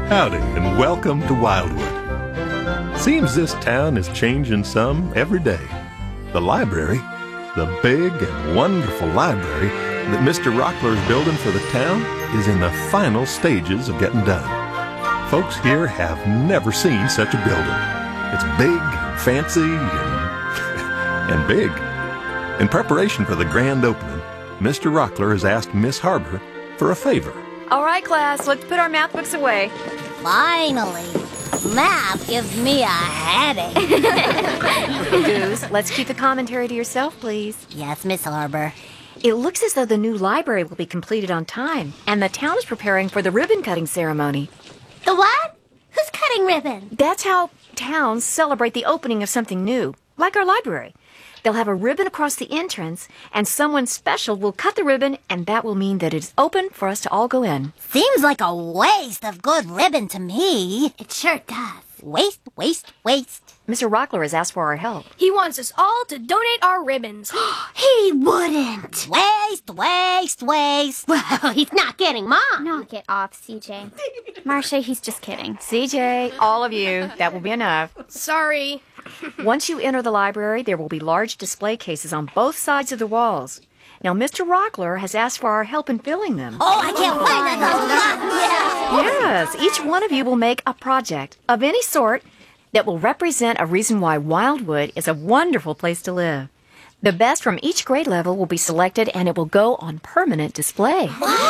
Howdy, and welcome to Wildwood. Seems this town is changing some every day. The library, the big and wonderful library that Mr. Rockler is building for the town, is in the final stages of getting done. Folks here have never seen such a building. It's big, and fancy, and big. In preparation for the grand opening, Mr. Rockler has asked Miss Harbor for a favor. All right, class, let's put our math books away. Finally. Math gives me a headache. Goose, let's keep the commentary to yourself, please. Yes, Miss Harbor. It looks as though the new library will be completed on time, and the town is preparing for the ribbon-cutting ceremony. The what? Who's cutting ribbon? That's how towns celebrate the opening of something new, like our library. They'll have a ribbon across the entrance, and someone special will cut the ribbon, and that will mean that it's open for us to all go in. Seems like a waste of good ribbon to me. It sure does. Waste, waste, waste. Mr. Rockler has asked for our help. He wants us all to donate our ribbons. He wouldn't. Waste, waste, waste. Well, he's not getting Mom. Knock it off, CJ. Marcia, he's just kidding. CJ, all of you, that will be enough. Sorry. Once you enter the library, there will be large display cases on both sides of the walls. Now, Mr. Rockler has asked for our help in filling them. Oh, I can't wait. Yes, each one of you will make a project of any sort that will represent a reason why Wildwood is a wonderful place to live. The best from each grade level will be selected, and it will go on permanent display.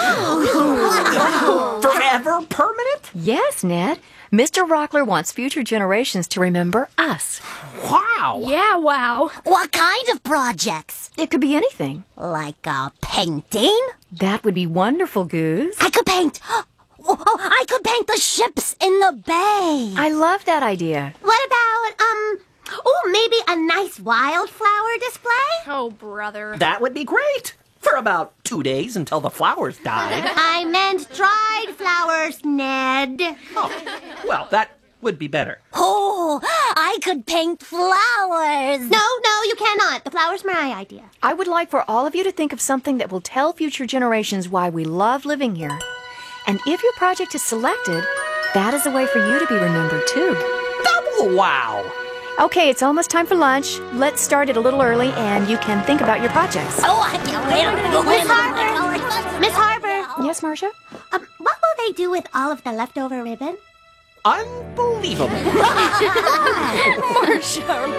Wow. Forever permanent? Yes, Ned. Mr. Rockler wants future generations to remember us. Wow. Yeah, wow. What kind of projects? It could be anything. Like a painting? That would be wonderful, Goose. I could paint. I could paint the ships in the bay. I love that idea. What about, maybe a nice wildflower display? Oh, brother. That would be great. For about 2 days until the flowers died. I meant dried flowers, Ned. Oh, well, that would be better. Oh, I could paint flowers. No, you cannot. The flower's my idea. I would like for all of you to think of something that will tell future generations why we love living here. And if your project is selected, that is a way for you to be remembered, too. Double wow. Okay, it's almost time for lunch. Let's start it a little early, and you can think about your projects. Oh, I can't wait. Miss Harbor. Yes, Marcia? What will they do with all of the leftover ribbon? Unbelievable. Marcia.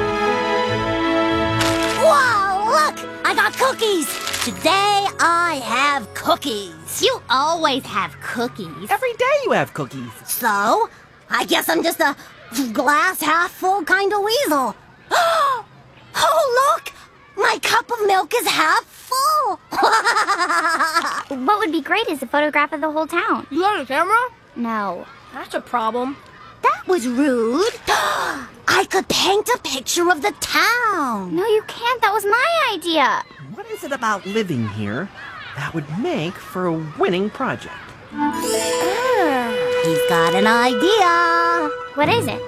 Whoa, look! I got cookies. Today I have cookies. You always have cookies. Every day you have cookies. So, I guess I'm just a glass half full kind of weasel. Oh, look! My cup of milk is half full. What would be great is a photograph of the whole town. You got a camera? No. That's a problem. That was rude. I could paint a picture of the town. No, you can't. That was my idea. What is it about living here that would make for a winning project? He's got an idea. What is it?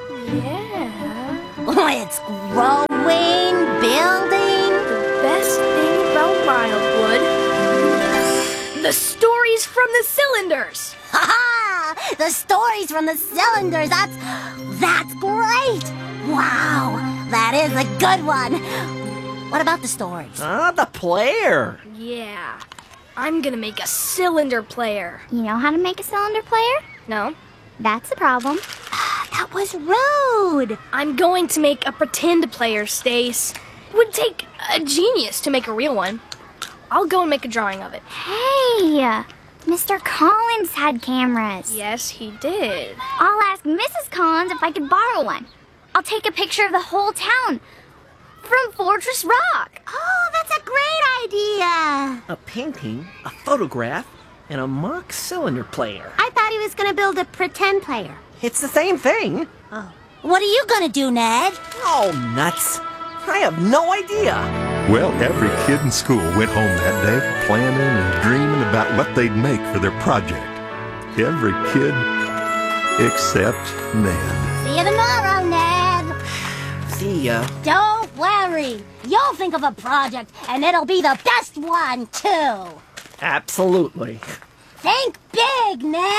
It's growing, building. Best thing about Wildwood. The stories from the cylinders. Ha-ha! The stories from the cylinders. That's great. Wow, that is a good one. What about the stories? The player. Yeah. I'm gonna make a cylinder player. You know how to make a cylinder player? No. That's the problem. That was rude. I'm going to make a pretend player, Stace. It would take a genius to make a real one. I'll go and make a drawing of it. Hey, Mr. Collins had cameras. Yes, he did. I'll ask Mrs. Collins if I could borrow one. I'll take a picture of the whole town from Fortress Rock. Oh, that's a great idea. A painting, a photograph, and a mock cylinder player. I thought he was going to build a pretend player. It's the same thing. Oh. What are you going to do, Ned? Oh, nuts. I have no idea. Well, every kid in school went home that day planning and dreaming about what they'd make for their project. Every kid except Ned. See you tomorrow, Ned. See ya. Don't worry. You'll think of a project, and it'll be the best one, too. Absolutely. Think big, Ned.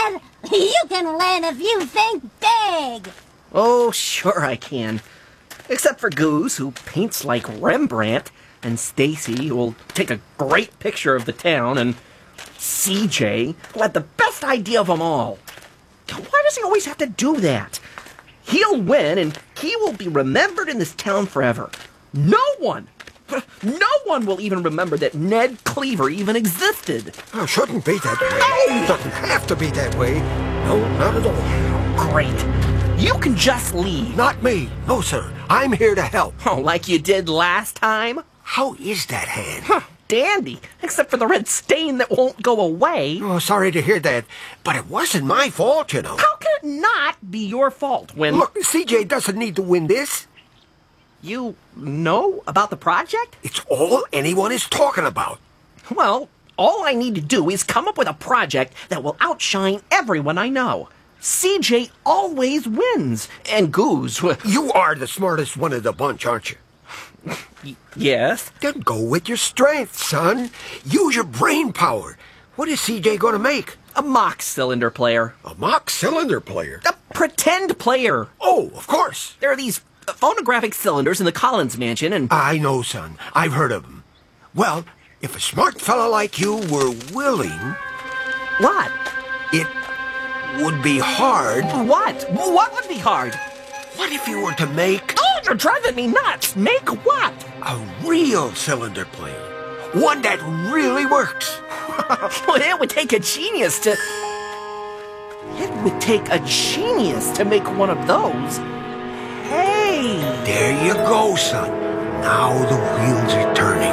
You can win if you think big. Oh, sure I can. Except for Goose, who paints like Rembrandt, and Stacy, who will take a great picture of the town, and CJ, who had the best idea of them all. Why does he always have to do that? He'll win, and he will be remembered in this town forever. No one will even remember that Ned Cleaver even existed. Oh, shouldn't be that way. Doesn't have to be that way. No, not at all. Great. You can just leave. Not me. No, sir. I'm here to help. Oh, like you did last time? How is that hand? Dandy, except for the red stain that won't go away. Oh, sorry to hear that, but it wasn't my fault, you know. How can it not be your fault when... Look, CJ doesn't need to win this. You know about the project? It's all anyone is talking about. Well, all I need to do is come up with a project that will outshine everyone I know. CJ always wins, and Goose... You are the smartest one of the bunch, aren't you? Yes? Then go with your strength, son. Use your brain power. What is CJ going to make? A mock cylinder player. A mock cylinder player? A pretend player. Oh, of course. There are these phonographic cylinders in the Collins mansion, and... I know, son. I've heard of them. Well, if a smart fella like you were willing... What? It would be hard. What? What would be hard? What if you were to make... Oh, you're driving me nuts! Make what? A real cylinder plane. One that really works. Well, it would take a genius to... It would take a genius to make one of those. Hey! There you go, son. Now the wheels are turning.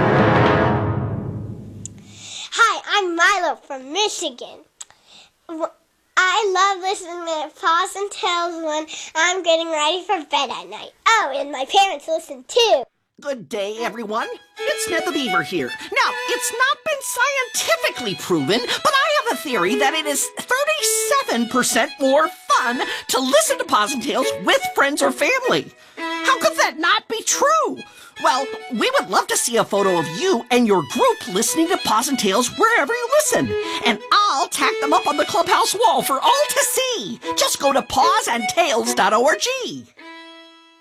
Hi, I'm Milo from Michigan. I love listening to Paws and Tails when I'm getting ready for bed at night. Oh, and my parents listen too. Good day, everyone. It's Ned the Beaver here. Now, it's not been scientifically proven, but I have a theory that it is 37% more fun to listen to Paws and Tails with friends or family. How could that not be true? Well, we would love to see a photo of you and your group listening to Paws and Tails wherever you listen. And I'll tack them up on the clubhouse wall for all to see. Just go to pawsandtails.org.